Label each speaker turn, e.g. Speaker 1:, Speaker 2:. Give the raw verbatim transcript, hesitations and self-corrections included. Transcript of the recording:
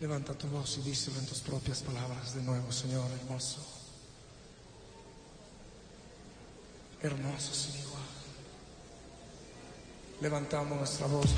Speaker 1: Levanta tu voz y díselo en tus propias palabras de nuevo, Señor, hermoso. Hermoso sin igual. Levantamos nuestra voz.